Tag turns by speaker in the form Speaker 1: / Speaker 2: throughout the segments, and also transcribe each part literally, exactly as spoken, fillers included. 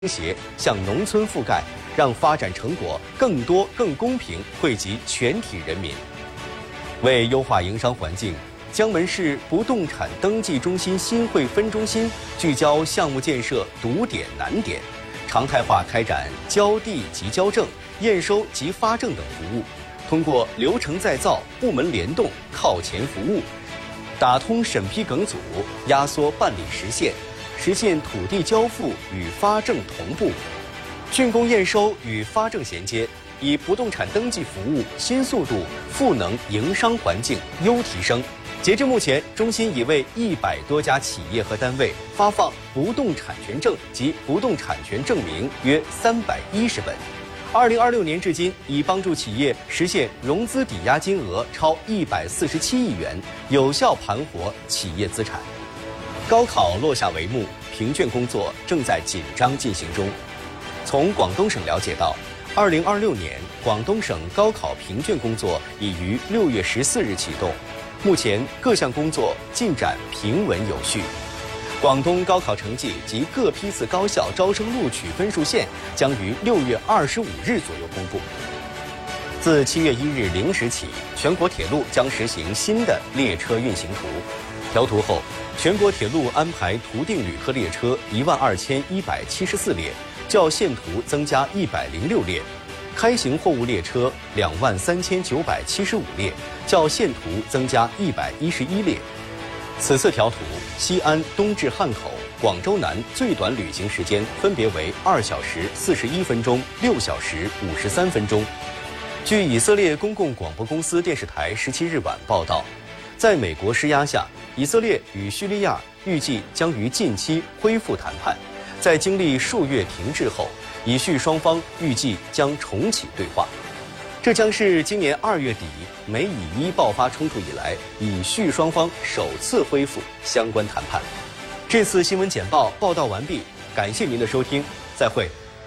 Speaker 1: 斜向农村覆盖，让发展成果更多、更公平惠及全体人民。为优化营商环境，江门市不动产登记中心新会分中心聚焦项目建设堵点难点，常态化开展交地及交证、验收及发证等服务，通过流程再造、部门联动、靠前服务，打通审批梗阻，压缩办理时限，实现土地交付与发证同步，竣工验收与发证衔接，以不动产登记服务新速度赋能营商环境优提升。截至目前，中心已为一百多家企业和单位发放不动产权证及不动产权证明约三百一十本。二零二六年至今，已帮助企业实现融资抵押金额超一百四十七亿元，有效盘活企业资产。高考落下帷幕，评卷工作正在紧张进行中。从广东省了解到，二零二六年广东省高考评卷工作已于六月十四日启动，目前各项工作进展平稳有序。广东高考成绩及各批次高校招生录取分数线将于六月二十五日左右公布。自七月一日零时起，全国铁路将实行新的列车运行图。调图后，全国铁路安排图定旅客列车一万二千一百七十四列，较现图增加一百零六列；开行货物列车两万三千九百七十五列，较现图增加一百一十一列。此次调图，西安东至汉口、广州南最短旅行时间分别为二小时四十一分钟、六小时五十三分钟。据以色列公共广播公司电视台十七日晚报道，在美国施压下，以色列与叙利亚预计将于近期恢复谈判。在经历数月停滞后，以叙双方预计将重启对话。这将是今年二月底美以伊爆发冲突以来，以叙双方首次恢复相关談判。這次新聞簡報報道完畢，感謝您的收聽，再會。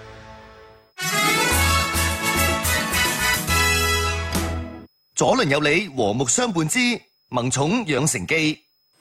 Speaker 2: 左鄰右里和睦相伴之萌寵養成記。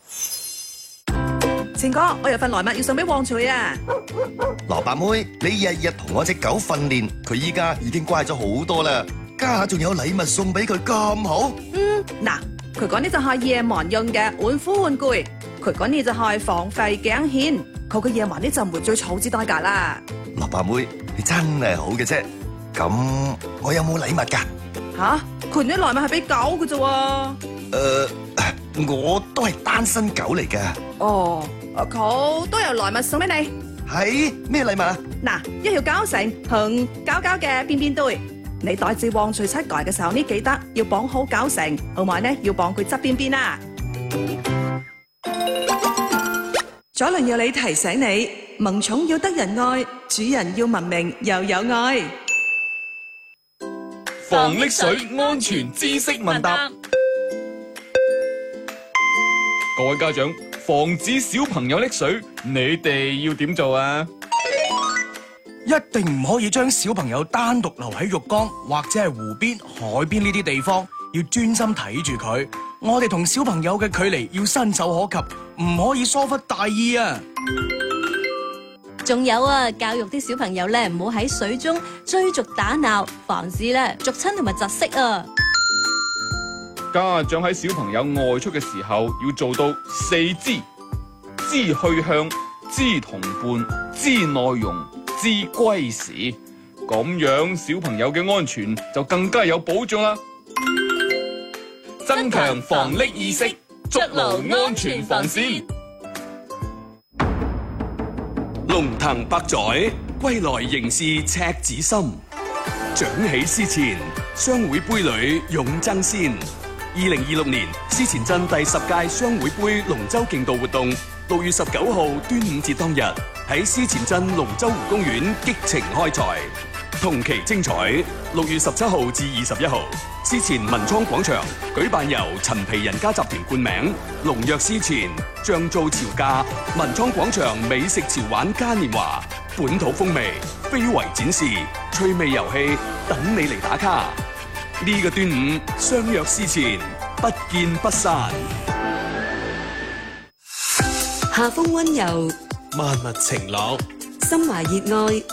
Speaker 3: 前哥，我有份禮物要送俾旺財啊！
Speaker 2: 蘿蔔妹，你日日同我隻狗訓練，佢依家已經乖咗好多啦。家下仲有禮物送俾佢咁好？
Speaker 3: 嗯，嗱，佢講呢就係夜晚用嘅玩虎玩具，佢講呢就係防吠頸線，佢嘅夜晚呢就唔會最草之代價啦。
Speaker 2: 蘿蔔妹，你真係好嘅啫。咁我有冇禮物㗎？
Speaker 3: 吓，佢啲禮物係俾狗嘅啫喎。
Speaker 2: 誒，我都係單身狗嚟㗎。
Speaker 3: 哦，佢都有禮物送俾你。
Speaker 2: 係咩禮物啊？
Speaker 3: 嗱，一條膠繩同膠膠嘅便便袋。你帶至旺財七街嘅時候呢，記得要綁好膠繩，同埋呢要綁佢側邊邊啊！左鄰右里提醒你，萌寵要得人愛，主人要文明又有愛。
Speaker 4: 防溺水安全知識問答，各位家長，防止小朋友溺水，你哋要點做啊？
Speaker 5: 一定唔可以將小朋友單獨留喺浴缸或者係湖邊、海邊呢啲地方，要專心睇住佢。我哋同小朋友嘅距離要伸手可及，唔可以疏忽大意啊！
Speaker 6: 仲有啊，教育啲小朋友咧，唔好喺水中追逐打鬧，防止咧逐親同埋窒息啊！
Speaker 4: 家長喺小朋友外出嘅時候，要做到四知：知去向、知同伴、知內容、知歸時，咁樣小朋友嘅安全就更加有保障啦。增強防溺意識，築牢安全防線。
Speaker 7: 龍騰百載，歸來仍是赤子心。長起思前，商會杯裏勇爭先。二零二六年思前鎮第十屆商會杯龍舟競渡活動，六月十九號端午節當日喺思前鎮龍舟湖公園激情開賽。同期精彩，六月十七號至二十一號，思前文倉廣場舉辦由陳皮人家集團冠名龍躍思前醬造潮價文倉廣場美食潮玩嘉年華，本土風味非遺展示趣味遊戲等你嚟打卡。呢個端午相約思前，不見不散。
Speaker 8: 夏風溫柔，
Speaker 9: 萬物晴朗，
Speaker 8: 心懷熱愛，